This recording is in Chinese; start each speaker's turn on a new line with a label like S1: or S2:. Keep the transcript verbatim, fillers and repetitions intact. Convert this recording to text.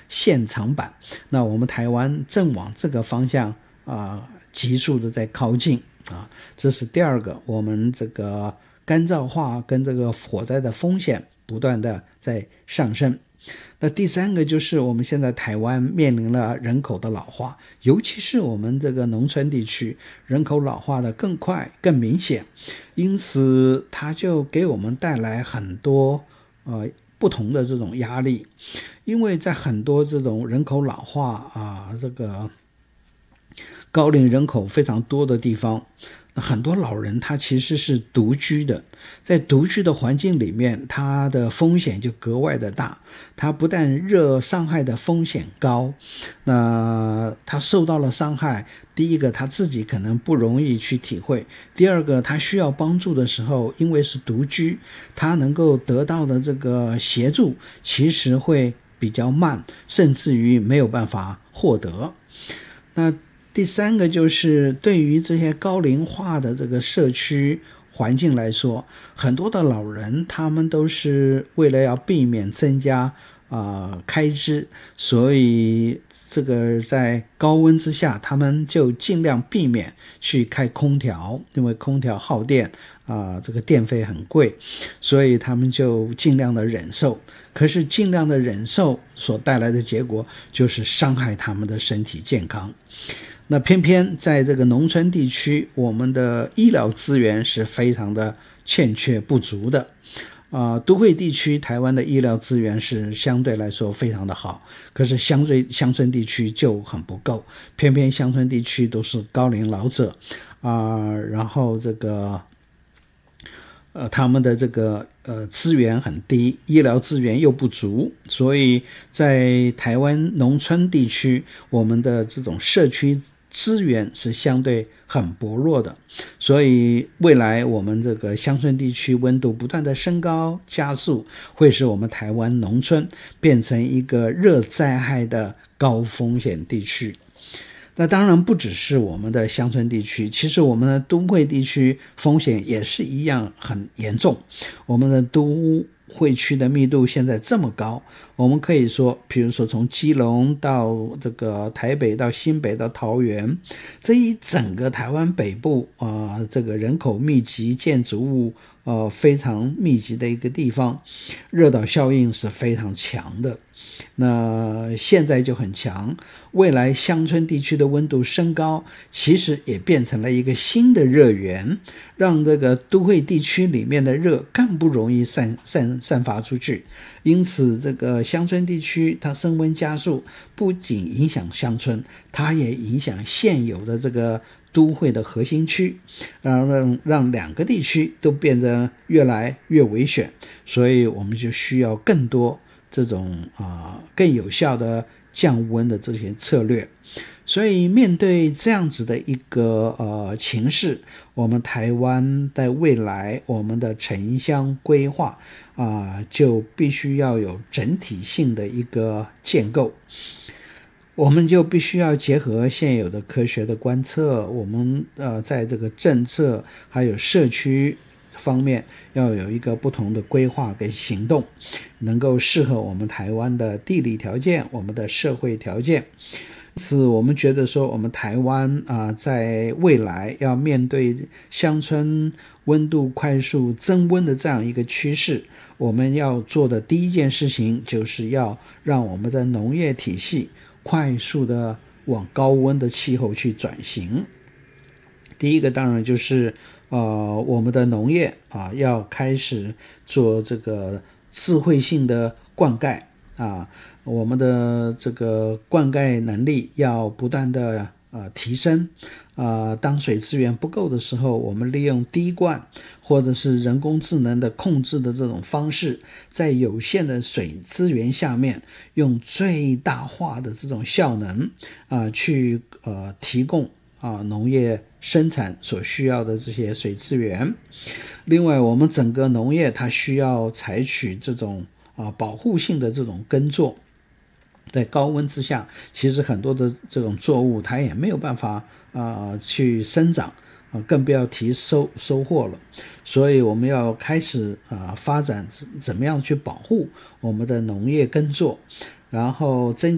S1: 现场版。那我们台湾正往这个方向啊、急速的在靠近啊，这是第二个，我们这个干燥化跟这个火灾的风险不断的在上升。那第三个就是我们现在台湾面临了人口的老化，尤其是我们这个农村地区人口老化的更快更明显，因此它就给我们带来很多呃不同的这种压力。因为在很多这种人口老化啊，这个高龄人口非常多的地方，很多老人他其实是独居的，在独居的环境里面，他的风险就格外的大。他不但热伤害的风险高，那他受到了伤害，第一个他自己可能不容易去体会，第二个他需要帮助的时候，因为是独居，他能够得到的这个协助其实会比较慢，甚至于没有办法获得。那第三个就是对于这些高龄化的这个社区环境来说，很多的老人他们都是为了要避免增加啊、呃、开支，所以这个在高温之下，他们就尽量避免去开空调，因为空调耗电啊、呃，这个电费很贵，所以他们就尽量的忍受。可是尽量的忍受所带来的结果就是伤害他们的身体健康。那偏偏在这个农村地区，我们的医疗资源是非常的欠缺不足的。啊、呃，都会地区台湾的医疗资源是相对来说非常的好，可是相对乡村地区就很不够，偏偏乡村地区都是高龄老者啊、呃，然后这个呃，他们的这个呃资源很低，医疗资源又不足，所以在台湾农村地区，我们的这种社区资源是相对很薄弱的，所以未来我们这个乡村地区温度不断的升高加速，会使我们台湾农村变成一个热灾害的高风险地区。那当然不只是我们的乡村地区，其实我们的都会地区风险也是一样很严重。我们的都会区的密度现在这么高，我们可以说比如说从基隆到这个台北到新北到桃园，这一整个台湾北部啊、呃，这个人口密集建筑物呃非常密集的一个地方，热岛效应是非常强的。那现在就很强，未来乡村地区的温度升高，其实也变成了一个新的热源，让这个都会地区里面的热更不容易散散散发出去。因此这个乡村地区它升温加速，不仅影响乡村，它也影响现有的这个都会的核心区，让让让两个地区都变得越来越危险。所以我们就需要更多这种啊、呃、更有效的降温的这些策略。所以面对这样子的一个呃情势，我们台湾在未来我们的城乡规划啊、呃、就必须要有整体性的一个建构。我们就必须要结合现有的科学的观测，我们呃在这个政策还有社区方面要有一个不同的规划跟行动，能够适合我们台湾的地理条件，我们的社会条件。因此我们觉得说我们台湾啊、呃，在未来要面对乡村温度快速增温的这样一个趋势，我们要做的第一件事情就是要让我们的农业体系快速的往高温的气候去转型。第一个当然就是呃，我们的农业啊，要开始做这个智慧性的灌溉啊，我们的这个灌溉能力要不断的呃提升啊。当水资源不够的时候，我们利用滴灌或者是人工智能的控制的这种方式，在有限的水资源下面，用最大化的这种效能啊，去呃提供啊农业生产所需要的这些水资源。另外我们整个农业它需要采取这种啊保护性的这种耕作，在高温之下其实很多的这种作物它也没有办法啊去生长啊，更不要提收收获了。所以我们要开始啊发展怎么样去保护我们的农业耕作，然后增